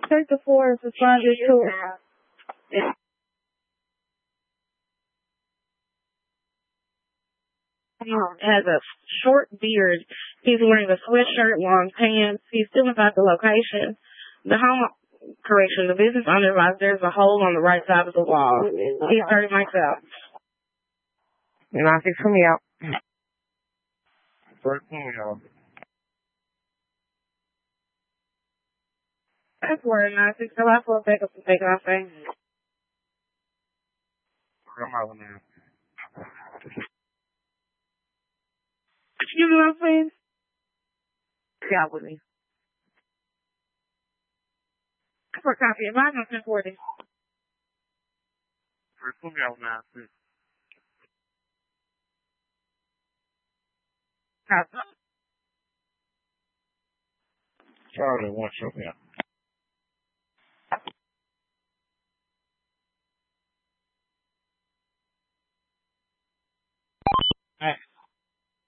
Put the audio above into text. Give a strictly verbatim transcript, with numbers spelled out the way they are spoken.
Take the floor and responded to it. Has a short beard. He's wearing a sweatshirt, long pants. He's still about the location. The home, correction, the business owner realized there's a hole on the right side of the wall. He's thirty myself. nine six, come me out. thirteen, y'all. That's where nine six, so I feel back up and take off things. I'm out now. You know what I'm saying? Yeah, with me. For a copy of mine on ten forty. First, put me out now, too. Copy. Charlie, one, show me out.